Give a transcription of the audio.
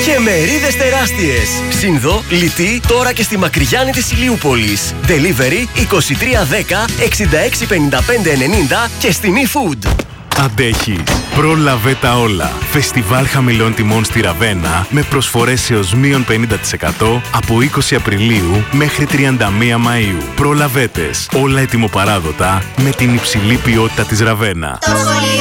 και μερίδες τεράστιες. Σύνδο, λιτή, τώρα και στη Μακριγιάννη της Ηλιούπολης. Delivery 2310 665590 και στη Me Food. Αντέχεις. Πρόλαβε τα όλα. Φεστιβάλ χαμηλών τιμών στη Ραβένα με προσφορές έως μείον 50% από 20 Απριλίου μέχρι 31 Μαΐου. Προλαβέτες. Όλα ετοιμοπαράδοτα με την υψηλή ποιότητα της Ραβένα.